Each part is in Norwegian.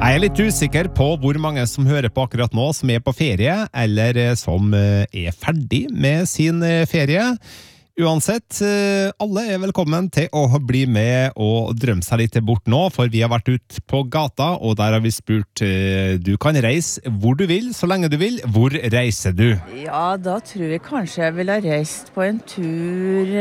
Jeg er litt usikker på hvor mange som hører på akkurat nå, som er på ferie, eller som er ferdig med sin ferie. Uansett, alle er velkommen til å bli med og drømme seg litt bort nå, for vi har vært ute på gata, og der har vi spurt, du kan reise hvor du vil, så lenge du vil. Hvor reiser du? Ja, da tror jeg kanskje jeg ville ha reist på en tur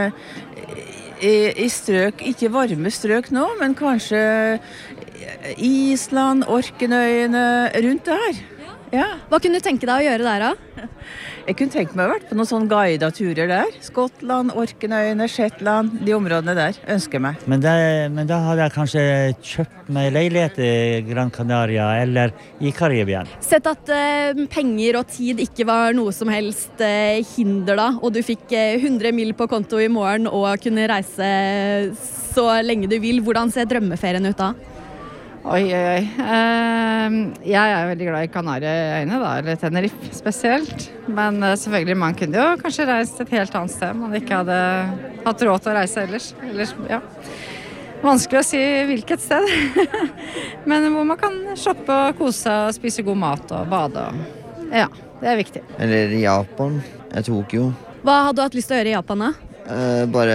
i strøk, ikke varme strøk nå, men kanskje Island, Orknøyene, rundt der. Ja. Hva kunne du tenke deg å gjøre der da? Jeg kunne tenke meg å ha vært på noen sånne guidede turer der. Skottland, Orknøyene, Shetland, de områdene der, ønsker jeg meg. Men da hadde jeg kanskje kjøpt meg leilighet i Gran Canaria eller i Karibien. Sett at penger og tid ikke var noe som helst hinder da, og du fikk 100 mil på konto i morgen og kunne reise så lenge du vil. Hvordan ser drømmeferien ut da? Oi. Jeg er veldig glad i Kanarieøyene da, eller Tenerife spesielt. Men selvfølgelig, man kunne jo kanskje reist et helt annet sted, man ikke hadde hatt råd til å reise ellers. Ja. Vanskelig å si hvilket sted. Men hvor man kan shoppe og kose seg og spise god mat og bade. Ja, det er viktig. Eller Japan, Tokyo. Hva hadde du hatt lyst til å gjøre i Japan da? Bare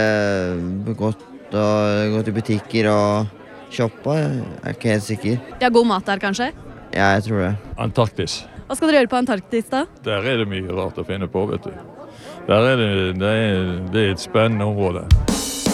gått i butikker og shoppa, jeg er ikke helt sikker. De har god mat der kanskje? Ja, jeg tror det. Antarktis. Hva skal dere gjøre på Antarktis da? Der er det mye rart å finne på, vet du. Det er et spennende område.